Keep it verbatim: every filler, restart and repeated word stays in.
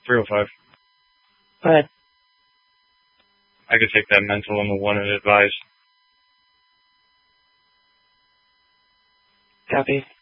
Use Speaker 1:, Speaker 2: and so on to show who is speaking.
Speaker 1: three oh five.
Speaker 2: Go ahead.
Speaker 1: I could take that mental on the one and advise.
Speaker 2: Copy.